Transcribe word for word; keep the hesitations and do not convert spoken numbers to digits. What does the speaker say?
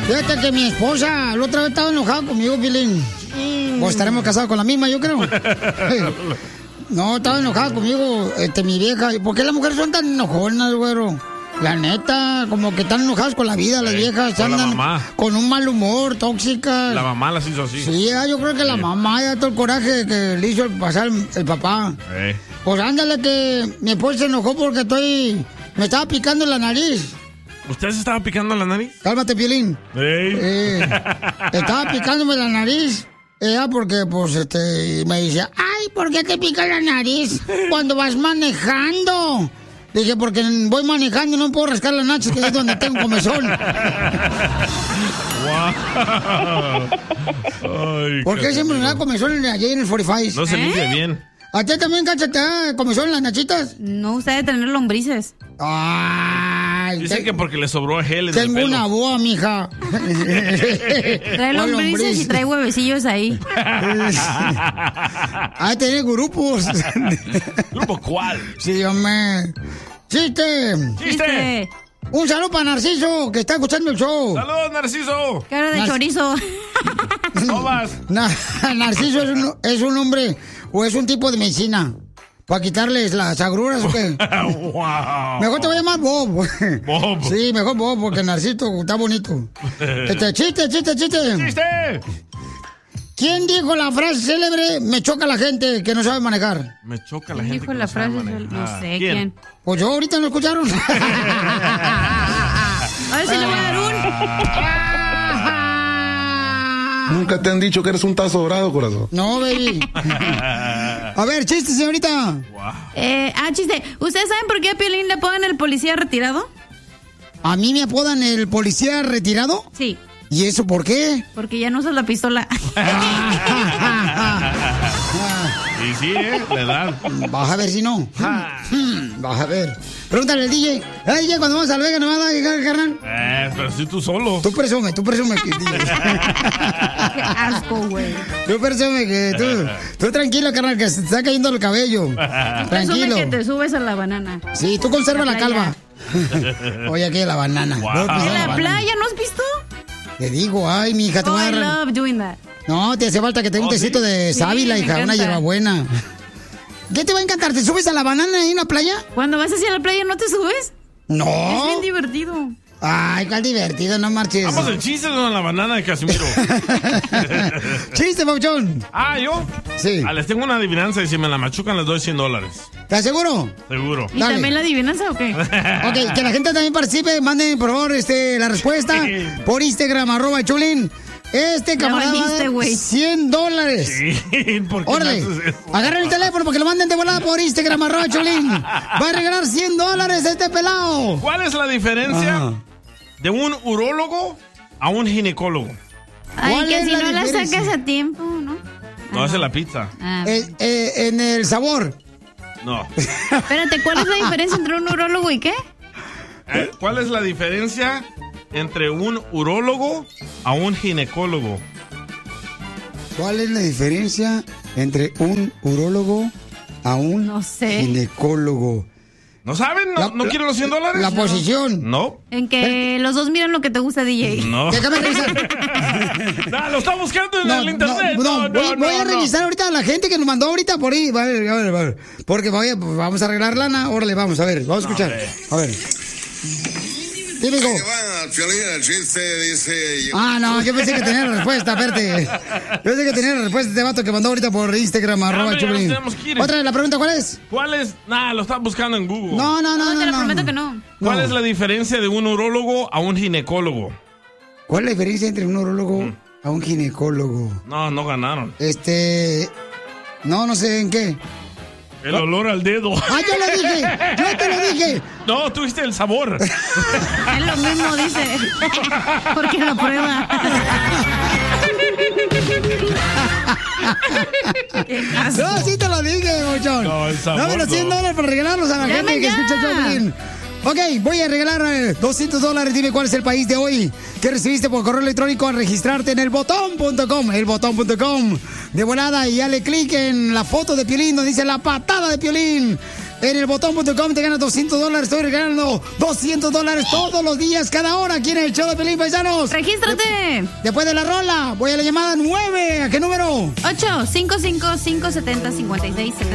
Fíjate que mi esposa la otra vez estaba enojada conmigo, Piolín. Mm. Pues estaremos casados con la misma, yo creo. No, estaba enojada conmigo, este, mi vieja. ¿Por qué las mujeres son tan enojonas, güero? La neta, como que están enojadas con la vida, las sí, viejas. con andan la mamá. Con un mal humor, tóxicas. La mamá las hizo así. Sí, yo creo que sí. La mamá ya todo el coraje que le hizo pasar el, el papá. Sí. Pues ándale que mi esposa se enojó porque estoy... Me estaba picando la nariz. ¿Usted se estaba picando la nariz? Cálmate, Piolín. Hey. Eh, estaba picándome la nariz. Ella porque, pues, este, me dice, ay, ¿por qué te pica la nariz cuando vas manejando? Dije, porque voy manejando y no puedo rascar las nachas, que es donde tengo comezón. Ay, ¿por qué siempre me da comezón allí en el cuarenta y cinco? No se ¿Eh? limpia bien. ¿A ti también, Cacha, te da comezón en las nachitas? No, usted debe tener lombrices. Ay, dice te... que porque le sobró gel en tengo el pelo. una boa, mija. Trae lombrices lombriz? Y trae huevecillos ahí. Ah, tener grupos. ¿Grupo cuál? Sí, hombre. ¡Chiste! ¡Chiste! Un saludo para Narciso, que está escuchando el show. ¡Saludos, Narciso! Cara de Nar... chorizo. No vas. Na... Narciso es un, es un hombre o es un tipo de medicina. ¿Para quitarles las agruras o qué? Wow. Mejor te voy a llamar Bob. Bob. Sí, mejor Bob, porque Narciso está bonito. Este, chiste, chiste, chiste. ¡Chiste! ¿Quién dijo la frase célebre, me choca la gente que no sabe manejar? Me choca la gente dijo que la no sabe frase? manejar. No sé, ¿quién? ¿quién? Pues yo ahorita no escucharon. A ver si le voy a dar un... Nunca te han dicho que eres un tazo dorado, corazón. No, baby. A ver, chiste, señorita. Wow. Eh, ah, chiste. ¿Ustedes saben por qué a Piolín le apodan el policía retirado? ¿A mí me apodan el policía retirado? Sí. ¿Y eso por qué? Porque ya no usas la pistola. Y sí, ¿eh? La edad. Vas a ver si no. Vas a ver. Pregúntale al D J. Ay, D J, cuando vamos al Vega, ¿no vas a llegar, carnal? Eh, pero si tú solo. Tú presume, tú presume que... Qué asco, güey. Tú presume que tú... Tú tranquilo, carnal, que se te está cayendo el cabello. Tranquilo. Presume que te subes a la banana. Sí, tú conserva la, la calva. Oye, aquí la banana. Wow. ¿En la, la playa no has visto? Te digo, ay, mi hija, te oh, voy a dar... I love doing that. No, te hace falta que te dé un oh, tecito ¿sí? de sábila, sí, hija, una hierbabuena. ¿Qué te va a encantar? ¿Te subes a la banana ahí en la playa? Cuando vas hacia la playa, ¿no te subes? No. Es bien divertido. Ay, cuál divertido, no marches. Vamos, el chiste de la banana de Casimiro. Chiste, Pauchón. Ah, ¿yo? Sí. Ah, les tengo una adivinanza y si me la machucan les doy cien dólares. ¿Estás seguro? Seguro. ¿Y Dale. también la adivinanza o qué? Ok, que la gente también participe. Manden, por favor, este, la respuesta por Instagram, arroba Chulín. Este camarada valiste, güey. cien dólares. Sí, ¿por qué Órale, agarren el teléfono porque lo manden de volada por Instagram, arroba Chulín. Va a regalar cien dólares a este pelado. ¿Cuál es la diferencia Ajá. de un urólogo a un ginecólogo? Ay, que si la no la diferencia? sacas a tiempo, ¿no? No, hace la pizza. Ah. Eh, eh, en el sabor. No. Espérate, ¿cuál es la diferencia entre un urólogo y qué? Eh, ¿Cuál es la diferencia entre un urólogo a un ginecólogo? ¿Cuál es la diferencia entre un urólogo a un No sé. ginecólogo? ¿No saben? ¿No, La- ¿no la- quieren los cien dólares? La posición. No. En que los dos miran lo que te gusta, D J. No. Déjame revisar. No, lo está buscando en No, el internet. no, no, No, no, voy, voy a no, revisar ahorita a la gente que nos mandó ahorita por ahí. A ver, a ver, a ver. Porque voy a- pues, vamos a arreglar lana. Órale, vamos, a ver, vamos a escuchar. A ver. Típico. Al Piolín el chiste dice... Ah, no, yo pensé que tenía la respuesta, espérate. Yo pensé que tenía la respuesta de este vato que mandó ahorita por Instagram, arroba hombre, ya nos Chulín. tenemos que ir. Otra vez, la pregunta, ¿cuál es? ¿Cuál es? Nah, lo está buscando en Google. No, no, no, No, no. te lo no. prometo que no. ¿Cuál No. es la diferencia de un urólogo a un ginecólogo? ¿Cuál es la diferencia entre un urologo a un ginecólogo? No, no ganaron. Este... No, no sé en qué. El olor al dedo. ¡Ah, yo lo dije! ¡Yo te lo dije! No, tuviste el sabor. Es lo mismo, dice. Porque lo prueba. Qué asco. No, sí te lo dije, mochón. No, el sabor Dame los cien no. dólares para regalarlos a la Llame gente que ya. escucha Choplin. Ok, voy a regalar eh, doscientos dólares. Dime cuál es el país de hoy que recibiste por correo electrónico al registrarte en el botón punto com. El botón punto com. De volada y dale clic en la foto de Piolín donde dice la patada de Piolín. En el botón punto com te ganas doscientos dólares. Estoy regalando doscientos dólares todos los días, cada hora, aquí en el show de Piolín, paisanos. ¡Regístrate! De- después de la rola, voy a la llamada nueve. ¿A qué número? ocho cinco cinco cinco siete cero cinco seis siete